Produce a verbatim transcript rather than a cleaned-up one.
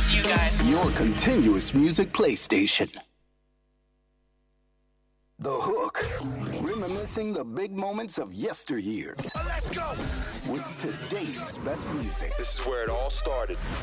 It's you guys. Your continuous music play station. The Hook. Reminiscing the big moments of yesteryear. Let's go. With today's best music. This is where it all started.